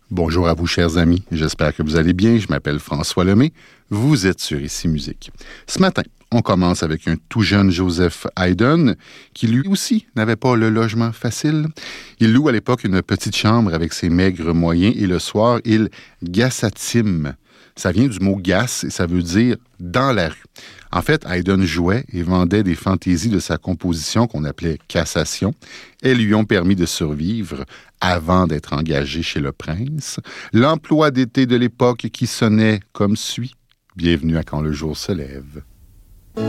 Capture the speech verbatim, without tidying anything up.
Bonjour à vous, chers amis. J'espère que vous allez bien. Je m'appelle François Lemay. Vous êtes sur Ici Musique. Ce matin, on commence avec un tout jeune Joseph Haydn, qui lui aussi n'avait pas le logement facile. Il loue à l'époque une petite chambre avec ses maigres moyens et le soir, il gassatime. Ça vient du mot gasse et ça veut dire dans la rue. En fait, Haydn jouait et vendait des fantaisies de sa composition qu'on appelait cassation. Elles lui ont permis de survivre avant d'être engagé chez le prince. L'emploi d'été de l'époque qui sonnait comme suit. Bienvenue à Quand le jour se lève.